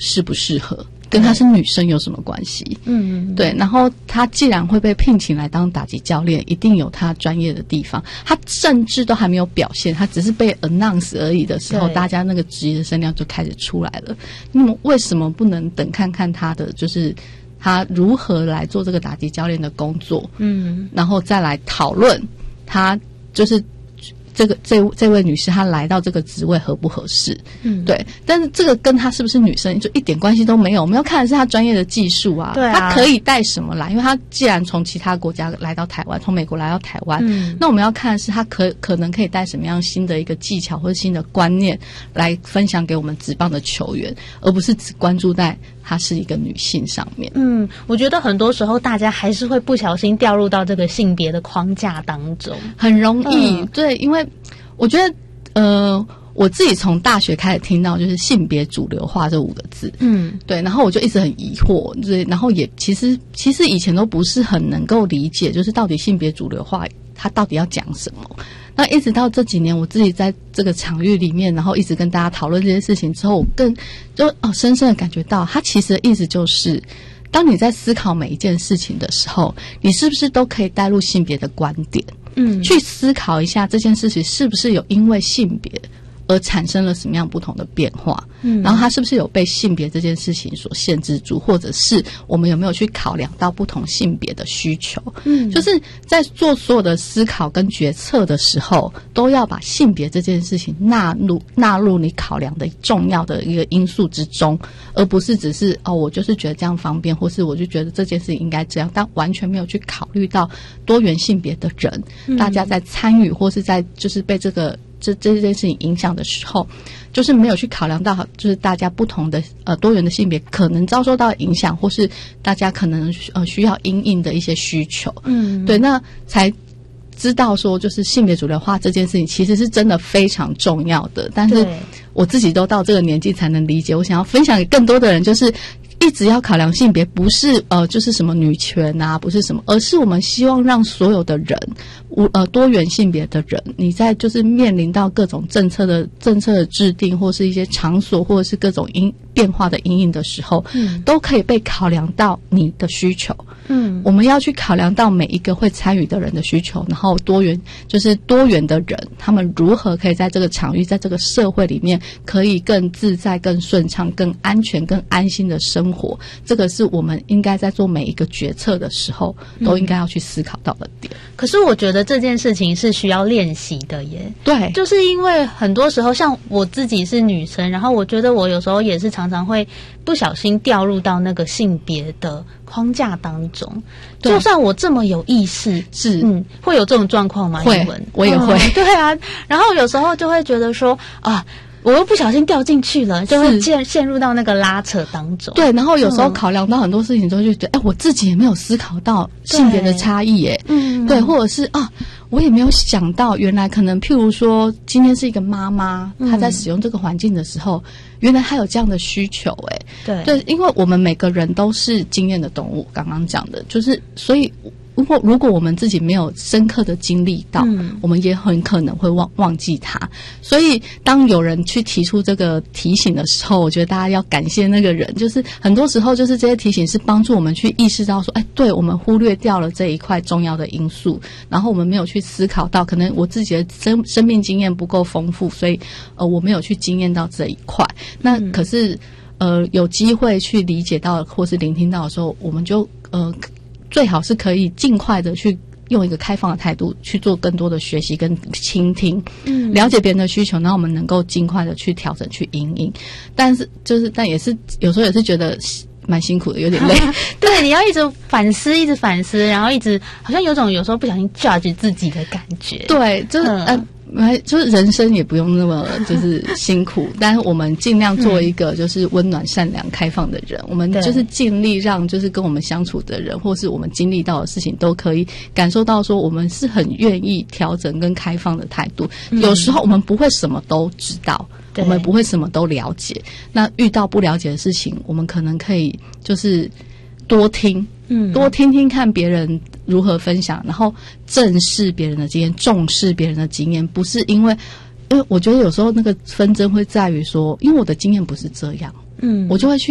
适不适合，跟她是女生有什么关系？对。然后她既然会被聘请来当打击教练，一定有她专业的地方。她甚至都还没有表现，她只是被 announce 而已的时候，大家那个质疑的声量就开始出来了。那么为什么不能等看看她的就是她如何来做这个打击教练的工作？然后再来讨论她就是这位女士她来到这个职位合不合适？对。但是这个跟她是不是女生就一点关系都没有。我们要看的是她专业的技术啊，对啊，她可以带什么来？因为她既然从其他国家来到台湾，从美国来到台湾，那我们要看的是她可能可以带什么样新的一个技巧或者新的观念来分享给我们职棒的球员，而不是只关注在她是一个女性上面。 我觉得很多时候大家还是会不小心掉入到这个性别的框架当中， 很容易。对，因为我觉得我自己从大学开始听到就是性别主流化这5个字，对，然后我就一直很疑惑，对，然后也其实以前都不是很能够理解，就是到底性别主流化它到底要讲什么。那一直到这几年我自己在这个场域里面，然后一直跟大家讨论这些事情之后，我更就深深的感觉到，它其实的意思就是当你在思考每一件事情的时候，你是不是都可以带入性别的观点，去思考一下这件事情是不是有因为性别而产生了什么样不同的变化，然后它是不是有被性别这件事情所限制住，或者是我们有没有去考量到不同性别的需求，就是在做所有的思考跟决策的时候，都要把性别这件事情纳入你考量的重要的一个因素之中，而不是只是我就是觉得这样方便，或是我就觉得这件事情应该这样，但完全没有去考虑到多元性别的人，大家在参与或是在就是被这件事情影响的时候，就是没有去考量到就是大家不同的多元的性别可能遭受到影响，或是大家可能需要因应的一些需求。对，那才知道说就是性别主流化这件事情其实是真的非常重要的，但是我自己都到这个年纪才能理解，我想要分享给更多的人，就是一直要考量性别，不是就是什么女权啊，不是什么，而是我们希望让所有的人多元性别的人，你在就是面临到各种政策的制定，或是一些场所，或者是各种变化的因应的时候，都可以被考量到你的需求。我们要去考量到每一个会参与的人的需求，然后多元的人，他们如何可以在这个场域，在这个社会里面，可以更自在、更顺畅、更安全、更安心的生活。这个是我们应该在做每一个决策的时候，都应该要去思考到的点。 可是我觉得这件事情是需要练习的耶。 对， 就是因为很多时候，像我自己是女生，然后我觉得我有时候也是常常会不小心掉入到那个性别的框架当中。就算我这么有意识，会有这种状况吗？ 会，我也会。 对啊，然后有时候就会觉得说我又不小心掉进去了，就会陷入到那个拉扯当中。 对，然后有时候考量到很多事情之后，就觉得我自己也没有思考到性别的差异耶。对，或者是我也没有想到原来可能譬如说今天是一个妈妈，她在使用这个环境的时候，原来她有这样的需求耶。对，因为我们每个人都是经验的动物，刚刚讲的就是所以如果我们自己没有深刻的经历到，我们也很可能会忘记它。所以当有人去提出这个提醒的时候，我觉得大家要感谢那个人，就是很多时候就是这些提醒是帮助我们去意识到说，对，我们忽略掉了这一块重要的因素，然后我们没有去思考到，可能我自己的生命经验不够丰富，所以我没有去经验到这一块。那可是有机会去理解到或是聆听到的时候，我们就最好是可以尽快的去用一个开放的态度去做更多的学习跟倾听，了解别人的需求，然后我们能够尽快的去调整去因应。但也是有时候也是觉得蛮辛苦的，有点累。 对，你要一直反思，然后一直好像有时候不小心 judge 自己的感觉。 对，就是人生也不用那么就是辛苦，但是我们尽量做一个就是温暖、善良、开放的人。我们就是尽力让就是跟我们相处的人，或是我们经历到的事情，都可以感受到说我们是很愿意调整跟开放的态度。有时候我们不会什么都知道，我们不会什么都了解。那遇到不了解的事情，我们可能可以就是多听听看别人如何分享，然后正视别人的经验，重视别人的经验。不是因为我觉得有时候那个纷争会在于说，因为我的经验不是这样，我就会去